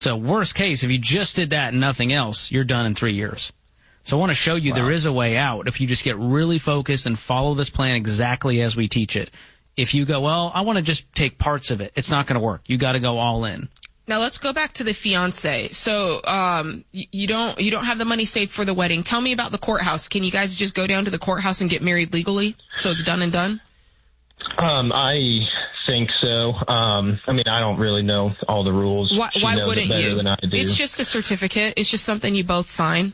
So worst case, if you just did that and nothing else, you're done in 3 years. So I want to show you there is a way out if you just get really focused and follow this plan exactly as we teach it. If you go, well, I want to just take parts of it, it's not going to work. You got to go all in. Now let's go back to the fiance. So you don't have the money saved for the wedding. Tell me about the courthouse. Can you guys just go down to the courthouse and get married legally so it's done and done? I think so. I mean, I don't really know all the rules. Why wouldn't you? Than I do. It's just a certificate. It's just something you both sign.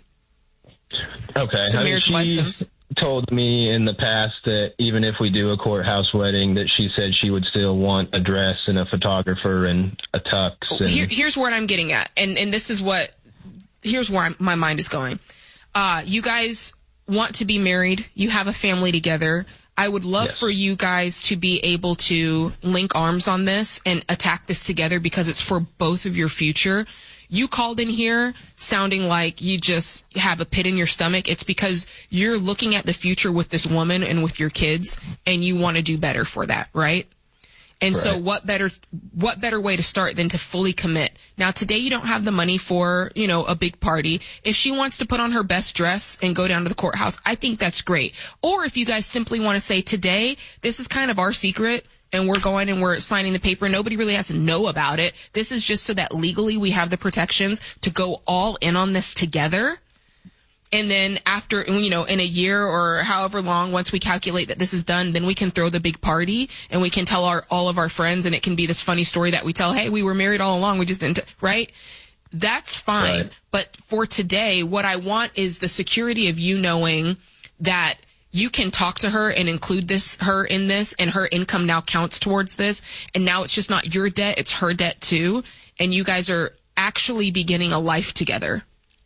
Okay. It's a marriage license. Told me in the past that even if we do a courthouse wedding, that she said she would still want a dress and a photographer and a tux. And here's what I'm getting at, and this is here's where my mind is going. You guys want to be married. You have a family together. I would love for you guys to be able to link arms on this and attack this together because it's for both of your future. You called in here sounding like you just have a pit in your stomach. It's because you're looking at the future with this woman and with your kids, and you want to do better for that, right? And so what better way to start than to fully commit? Now, today you don't have the money for, a big party. If she wants to put on her best dress and go down to the courthouse, I think that's great. Or if you guys simply want to say, today, this is kind of our secret, and we're going and we're signing the paper. Nobody really has to know about it. This is just so that legally we have the protections to go all in on this together. And then after, in a year or however long, once we calculate that this is done, then we can throw the big party and we can tell all of our friends, and it can be this funny story that we tell, hey, we were married all along. We just didn't, right? That's fine. Right. But for today, what I want is the security of you knowing that you can talk to her and include her in this, and her income now counts towards this. And now it's just not your debt, it's her debt too. And you guys are actually beginning a life together.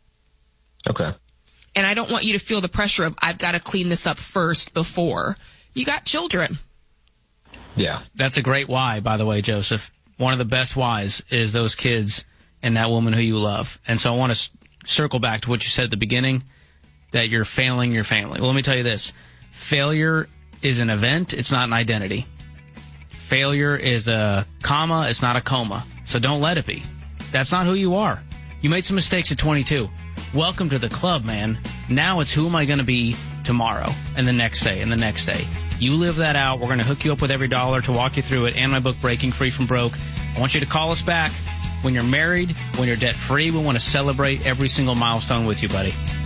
Okay. And I don't want you to feel the pressure of, I've got to clean this up first before. You got children. Yeah. That's a great why, by the way, Joseph. One of the best whys is those kids and that woman who you love. And so I want to circle back to what you said at the beginning, that you're failing your family. Well, let me tell you this. Failure is an event. It's not an identity. Failure is a comma. It's not a coma. So don't let it be. That's not who you are. You made some mistakes at 22. Welcome to the club, man. Now it's who am I going to be tomorrow and the next day and the next day. You live that out. We're going to hook you up with every dollar to walk you through it, and my book, Breaking Free from Broke. I want you to call us back when you're married, when you're debt-free. We want to celebrate every single milestone with you, buddy.